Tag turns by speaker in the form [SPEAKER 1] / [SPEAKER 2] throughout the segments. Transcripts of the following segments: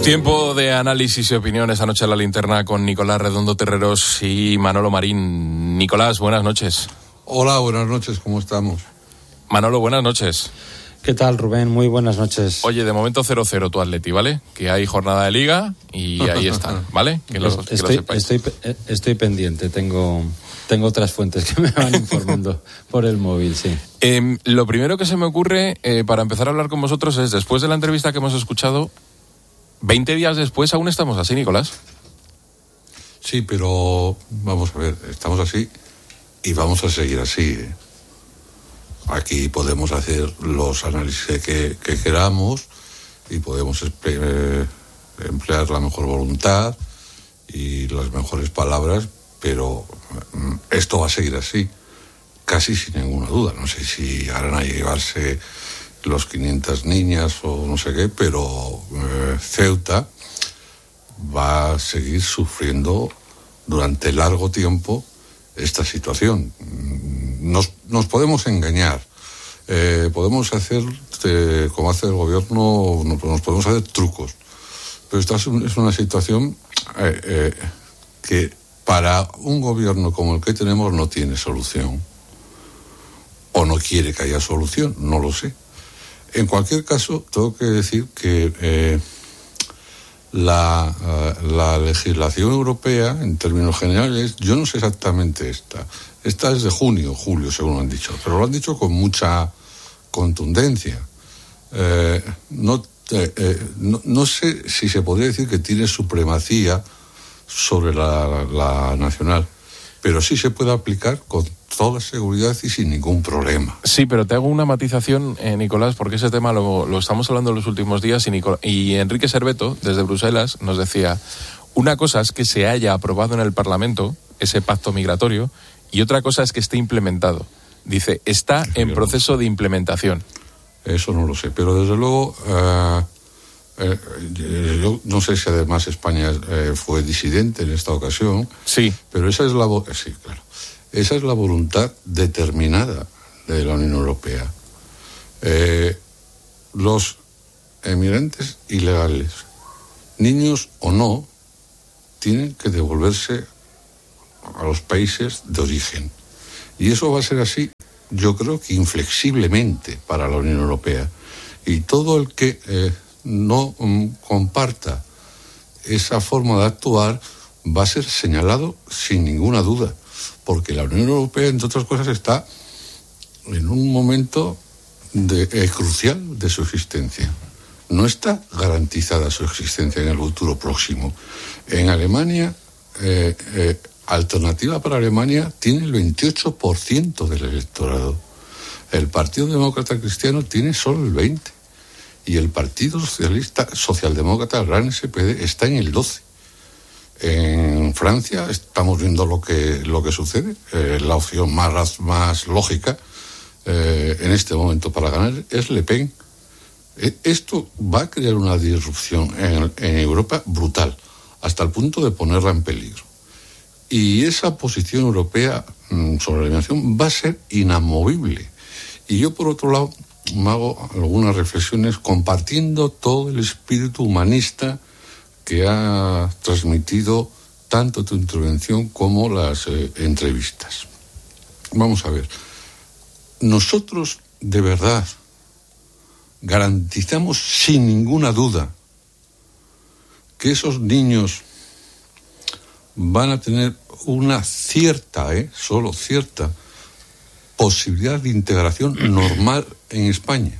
[SPEAKER 1] Tiempo de análisis y opinión esta noche en La Linterna con Nicolás Redondo Terreros y Manolo Marín. Nicolás, buenas noches.
[SPEAKER 2] Hola, buenas noches, ¿cómo estamos?
[SPEAKER 1] Manolo, buenas noches.
[SPEAKER 3] ¿Qué tal, Rubén? Muy buenas noches.
[SPEAKER 1] Oye, de momento 0-0 tu Atleti, ¿vale? Que hay jornada de Liga y ahí está, ¿vale? Que lo sepáis.
[SPEAKER 3] Estoy pendiente, tengo otras fuentes que me van informando por el móvil, sí.
[SPEAKER 1] Lo primero que se me ocurre para empezar a hablar con vosotros es, después de la entrevista que hemos escuchado, 20 días después aún estamos así, Nicolás.
[SPEAKER 2] Sí, pero vamos a ver, estamos así y vamos a seguir así. Aquí podemos hacer los análisis que queramos y podemos emplear la mejor voluntad y las mejores palabras, pero esto va a seguir así, casi sin ninguna duda. No sé si harán a llevarse los 500 niñas o no sé qué, pero Ceuta va a seguir sufriendo durante largo tiempo esta situación. Nos podemos engañar, podemos hacer, como hace el gobierno, nos podemos hacer trucos, pero esta es una situación que para un gobierno como el que tenemos no tiene solución, o no quiere que haya solución, no lo sé. En cualquier caso, tengo que decir que la legislación europea, en términos generales, yo no sé exactamente esta es de julio, según han dicho, pero lo han dicho con mucha contundencia. No sé si se podría decir que tiene supremacía sobre la nacional, pero sí se puede aplicar con toda seguridad y sin ningún problema.
[SPEAKER 1] Sí, pero te hago una matización, Nicolás, porque ese tema lo estamos hablando en los últimos días y Enrique Serveto, desde Bruselas, nos decía, una cosa es que se haya aprobado en el Parlamento ese pacto migratorio y otra cosa es que esté implementado. Dice, está en proceso de implementación.
[SPEAKER 2] Eso no lo sé, pero desde luego yo no sé si además España fue disidente en esta ocasión.
[SPEAKER 1] Sí.
[SPEAKER 2] Pero esa es esa es la voluntad determinada de la Unión Europea. Los emigrantes ilegales, niños o no, tienen que devolverse a los países de origen. Y eso va a ser así, yo creo que inflexiblemente para la Unión Europea. Y todo el que no comparta esa forma de actuar va a ser señalado sin ninguna duda, porque la Unión Europea, entre otras cosas, está en un momento crucial de su existencia. No está garantizada su existencia en el futuro próximo. En Alemania, Alternativa para Alemania tiene el 28% del electorado. El Partido Demócrata Cristiano tiene solo el 20%. Y el Partido Socialdemócrata, el gran SPD, está en el 12%. En Francia estamos viendo lo que sucede. La opción más lógica en este momento para ganar es Le Pen. Esto va a crear una disrupción en Europa brutal, hasta el punto de ponerla en peligro. Y esa posición europea sobre la inmigración va a ser inamovible. Y yo, por otro lado, me hago algunas reflexiones compartiendo todo el espíritu humanista que ha transmitido tanto tu intervención como las entrevistas. Vamos a ver. Nosotros, de verdad, garantizamos sin ninguna duda que esos niños van a tener una cierta, solo cierta, posibilidad de integración normal en España.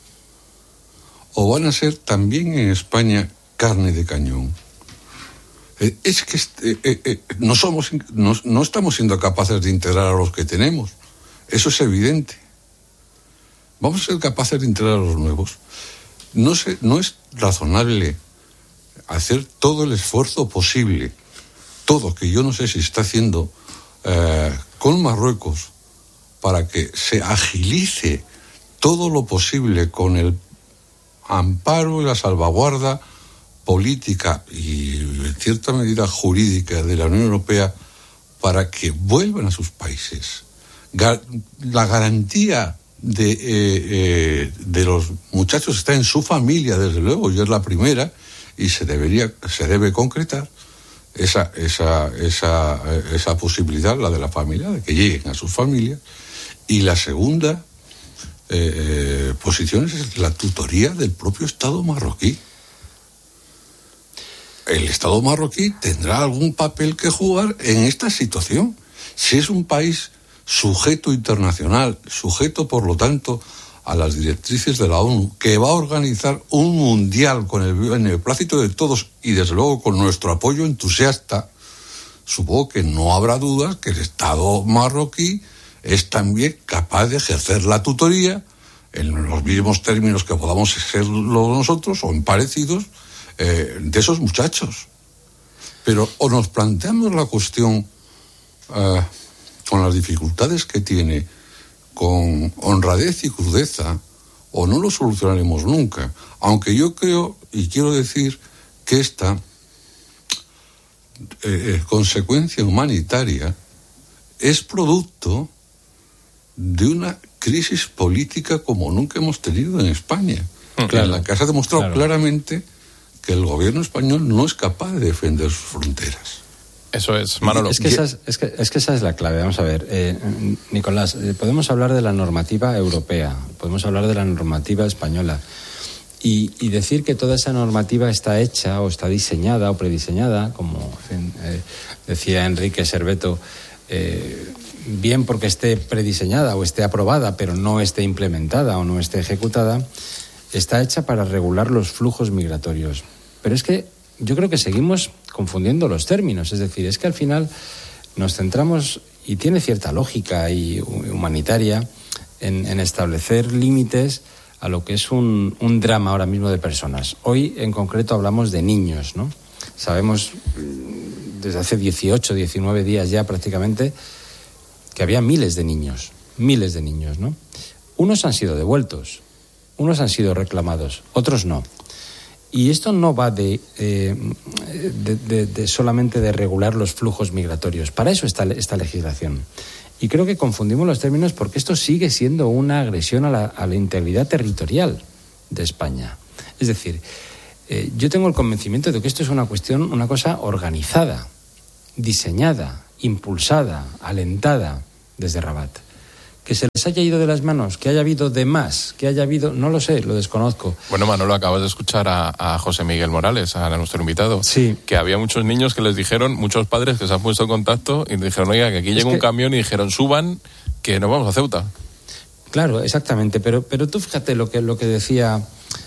[SPEAKER 2] O van a ser también en España carne de cañón. Es que no estamos siendo capaces de integrar a los que tenemos. Eso es evidente. Vamos a ser capaces de integrar a los nuevos. No es razonable hacer todo el esfuerzo posible, todo, que yo no sé si está haciendo con Marruecos, para que se agilice todo lo posible con el amparo y la salvaguarda política y en cierta medida jurídica de la Unión Europea para que vuelvan a sus países. La garantía de los muchachos está en su familia, desde luego, yo es la primera, y se debe concretar esa posibilidad, la de la familia, de que lleguen a sus familias. Y la segunda posición es la tutoría del propio Estado marroquí. El Estado marroquí tendrá algún papel que jugar en esta situación. Si es un país sujeto internacional, sujeto, por lo tanto, a las directrices de la ONU, que va a organizar un mundial con el beneplácito de todos y, desde luego, con nuestro apoyo entusiasta, supongo que no habrá dudas que el Estado marroquí es también capaz de ejercer la tutoría en los mismos términos que podamos hacerlo nosotros, o en parecidos, de esos muchachos. Pero o nos planteamos la cuestión con las dificultades que tiene, con honradez y crudeza, o no lo solucionaremos nunca. Aunque yo creo y quiero decir que esta consecuencia humanitaria es producto de una crisis política como nunca hemos tenido en España,
[SPEAKER 3] claro,
[SPEAKER 2] en la que se ha demostrado claramente que el gobierno español no es capaz de defender sus fronteras.
[SPEAKER 1] Eso es, Manolo.
[SPEAKER 3] Es que esa es la clave. Vamos a ver, Nicolás, podemos hablar de la normativa europea, podemos hablar de la normativa española y decir que toda esa normativa está hecha o está diseñada o prediseñada, como decía Enrique Serveto, bien porque esté prediseñada o esté aprobada, pero no esté implementada o no esté ejecutada, está hecha para regular los flujos migratorios. Pero es que yo creo que seguimos confundiendo los términos. Es decir, es que al final nos centramos, y tiene cierta lógica y humanitaria, en establecer límites a lo que es un drama ahora mismo de personas. Hoy, en concreto, hablamos de niños, ¿no? Sabemos desde hace 18, 19 días ya prácticamente que había miles de niños, ¿no? Unos han sido devueltos, unos han sido reclamados, otros no. Y esto no va de solamente de regular los flujos migratorios. Para eso está esta legislación. Y creo que confundimos los términos porque esto sigue siendo una agresión a la integridad territorial de España. Es decir, yo tengo el convencimiento de que esto es una cosa organizada, diseñada, impulsada, alentada desde Rabat. Que se les haya ido de las manos, que haya habido de más, que haya habido, no lo sé, lo desconozco.
[SPEAKER 1] Bueno, Manolo, acabas de escuchar a José Miguel Morales, a nuestro invitado.
[SPEAKER 3] Sí.
[SPEAKER 1] Que había muchos niños que les dijeron, muchos padres que se han puesto en contacto y dijeron, oiga, que aquí llega un camión, y dijeron, suban, que nos vamos a Ceuta. Claro,
[SPEAKER 3] exactamente, pero tú fíjate lo que decía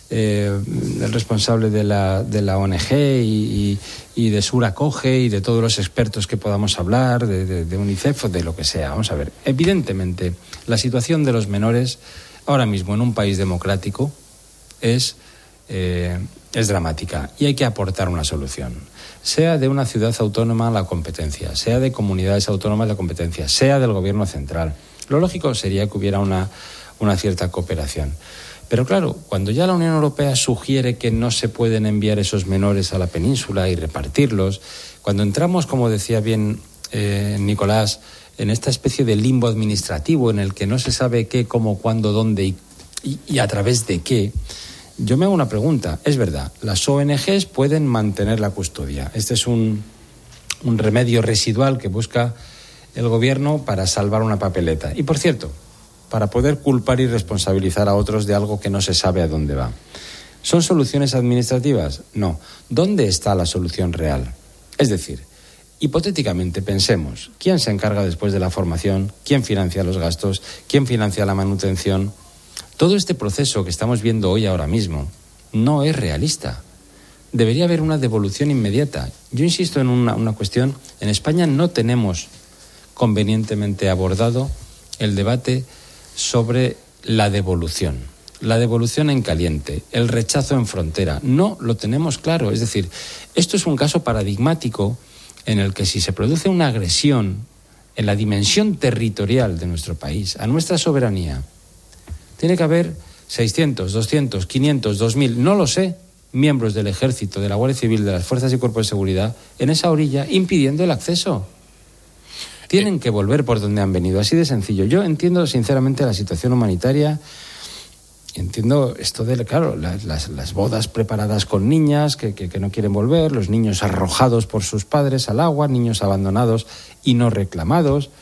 [SPEAKER 3] el responsable de la ONG y de Sur Acoge y de todos los expertos que podamos hablar, de UNICEF o de lo que sea. Vamos a ver, evidentemente la situación de los menores ahora mismo en un país democrático es dramática y hay que aportar una solución. Sea de una ciudad autónoma la competencia, sea de comunidades autónomas la competencia, sea del gobierno central. Lo lógico sería que hubiera una cierta cooperación. Pero claro, cuando ya la Unión Europea sugiere que no se pueden enviar esos menores a la península y repartirlos, cuando entramos, como decía bien Nicolás, en esta especie de limbo administrativo en el que no se sabe qué, cómo, cuándo, dónde y a través de qué, yo me hago una pregunta. Es verdad, las ONGs pueden mantener la custodia. Este es un remedio residual que busca el gobierno para salvar una papeleta. Y por cierto, para poder culpar y responsabilizar a otros de algo que no se sabe a dónde va. ¿Son soluciones administrativas? No. ¿Dónde está la solución real? Es decir, hipotéticamente pensemos, ¿quién se encarga después de la formación? ¿Quién financia los gastos? ¿Quién financia la manutención? Todo este proceso que estamos viendo hoy ahora mismo no es realista. Debería haber una devolución inmediata. Yo insisto en una cuestión. En España no tenemos convenientemente abordado el debate sobre la devolución en caliente, el rechazo en frontera. No lo tenemos claro. Es decir, esto es un caso paradigmático en el que si se produce una agresión en la dimensión territorial de nuestro país, a nuestra soberanía, tiene que haber 600, 200, 500, 2000, no lo sé, miembros del Ejército, de la Guardia Civil, de las Fuerzas y Cuerpos de Seguridad en esa orilla impidiendo el acceso. Tienen que volver por donde han venido, así de sencillo. Yo entiendo sinceramente la situación humanitaria entiendo esto de, claro, las bodas preparadas con niñas que no quieren volver, los niños arrojados por sus padres al agua, niños abandonados y no reclamados.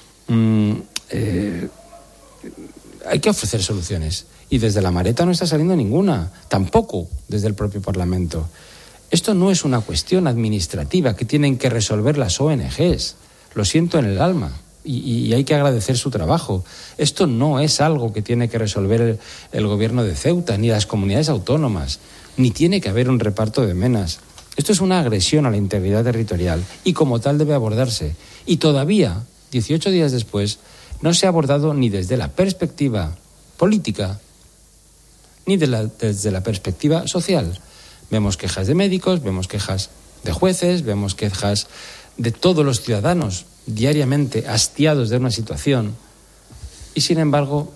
[SPEAKER 3] Hay que ofrecer soluciones. Y desde la Mareta no está saliendo ninguna, tampoco desde el propio Parlamento. Esto no es una cuestión administrativa que tienen que resolver las ONGs. Lo siento en el alma y hay que agradecer su trabajo. Esto no es algo que tiene que resolver el gobierno de Ceuta ni las comunidades autónomas, ni tiene que haber un reparto de menas. Esto es una agresión a la integridad territorial y como tal debe abordarse. Y todavía, 18 días después, no se ha abordado ni desde la perspectiva política ni desde la perspectiva social. Vemos quejas de médicos, vemos quejas de jueces, vemos quejas de todos los ciudadanos diariamente hastiados de una situación y, sin embargo,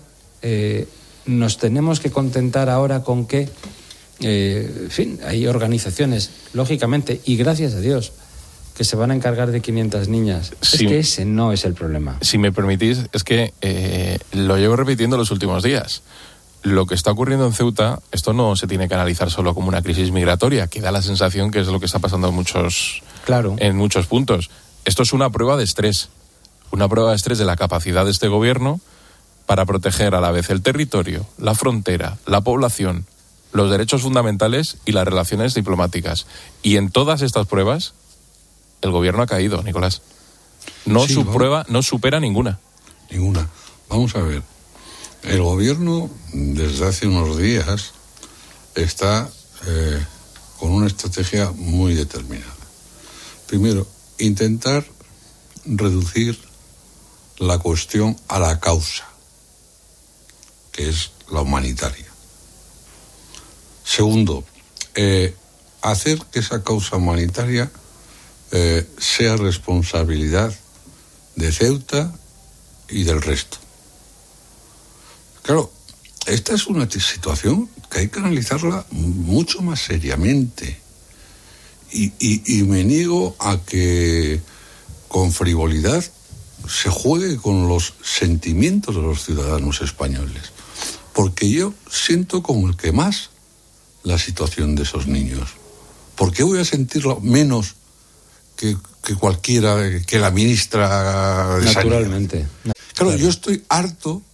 [SPEAKER 3] nos tenemos que contentar ahora con que, en fin, hay organizaciones, lógicamente, y gracias a Dios, que se van a encargar de 500 niñas. Sí. Es que ese no es el problema.
[SPEAKER 1] Si me permitís, es que lo llevo repitiendo los últimos días. Lo que está ocurriendo en Ceuta, esto no se tiene que analizar solo como una crisis migratoria, que da la sensación que es lo que está pasando en muchos puntos. Esto es una prueba de estrés de la capacidad de este gobierno para proteger a la vez el territorio, la frontera, la población, los derechos fundamentales y las relaciones diplomáticas. Y en todas estas pruebas, el gobierno ha caído, Nicolás. No supera ninguna.
[SPEAKER 2] Ninguna. Vamos a ver. El gobierno, desde hace unos días, está con una estrategia muy determinada. Primero, intentar reducir la cuestión a la causa, que es la humanitaria. Segundo, hacer que esa causa humanitaria sea responsabilidad de Ceuta y del resto. Claro, esta es una situación que hay que analizarla mucho más seriamente. Y me niego a que con frivolidad se juegue con los sentimientos de los ciudadanos españoles. Porque yo siento como el que más la situación de esos niños. ¿Por qué voy a sentirlo menos que cualquiera, que la ministra de
[SPEAKER 3] Naturalmente.
[SPEAKER 2] Sanidad? Claro, yo estoy harto